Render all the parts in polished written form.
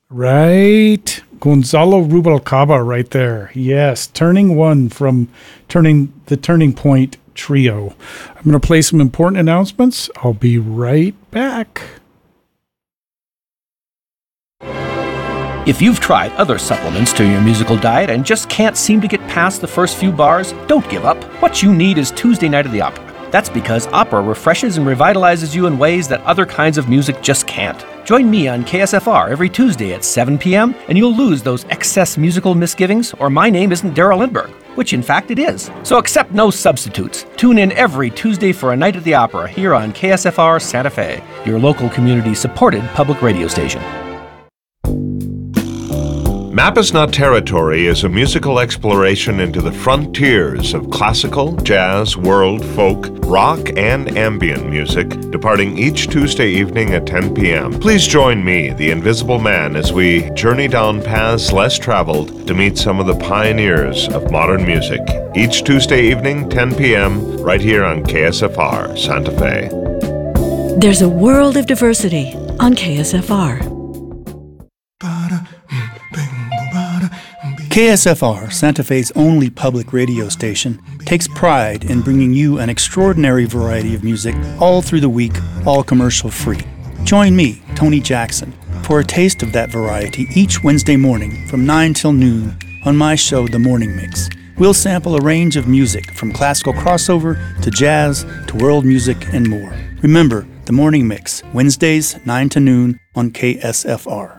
Right. Gonzalo Rubalcaba right there. Yes. Turning One from the Turning Point Trio. I'm going to play some important announcements. I'll be right back. If you've tried other supplements to your musical diet and just can't seem to get past the first few bars, don't give up. What you need is Tuesday Night at the Opera. That's because opera refreshes and revitalizes you in ways that other kinds of music just can't. Join me on KSFR every Tuesday at 7 p.m. and you'll lose those excess musical misgivings, or my name isn't Daryl Lindbergh, which in fact it is. So accept no substitutes. Tune in every Tuesday for a night at the opera here on KSFR Santa Fe, your local community-supported public radio station. Map is Not Territory is a musical exploration into the frontiers of classical, jazz, world, folk, rock, and ambient music, departing each Tuesday evening at 10 p.m. Please join me, the Invisible Man, as we journey down paths less traveled to meet some of the pioneers of modern music. Each Tuesday evening, 10 p.m., right here on KSFR, Santa Fe. There's a world of diversity on KSFR. KSFR, Santa Fe's only public radio station, takes pride in bringing you an extraordinary variety of music all through the week, all commercial-free. Join me, Tony Jackson, for a taste of that variety each Wednesday morning from 9 till noon on my show, The Morning Mix. We'll sample a range of music from classical crossover to jazz to world music and more. Remember, The Morning Mix, Wednesdays, 9 to noon on KSFR.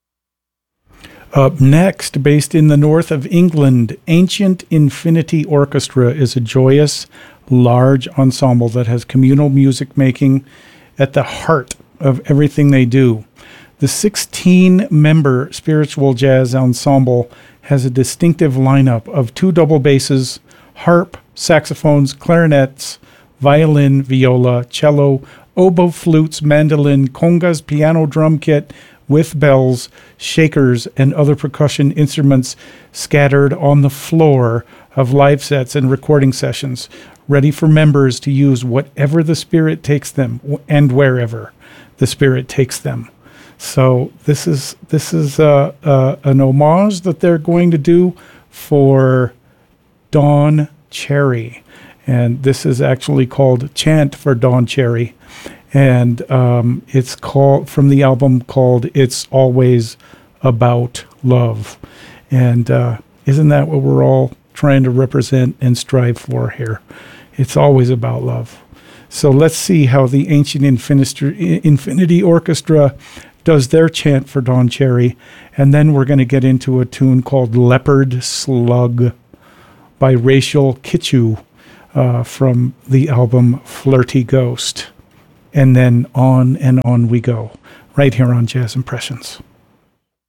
Up next, based in the north of England, Ancient Infinity Orchestra is a joyous, large ensemble that has communal music making at the heart of everything they do. The 16-member spiritual jazz ensemble has a distinctive lineup of 2 double basses, harp, saxophones, clarinets, violin, viola, cello, oboe, flutes, mandolin, congas, piano, drum kit, with bells, shakers, and other percussion instruments scattered on the floor of live sets and recording sessions, ready for members to use whatever the Spirit takes them and wherever the Spirit takes them. So this is an homage that they're going to do for Don Cherry, and this is actually called Chant for Don Cherry. And it's called, from the album called It's Always About Love. And isn't that what we're all trying to represent and strive for here? It's always about love. So let's see how the Ancient Infinity Orchestra does their chant for Don Cherry. And then we're going to get into a tune called Leopard Slug by Rachel Kitchu from the album Flirty Ghost. And then on we go, right here on Jazz Impressions.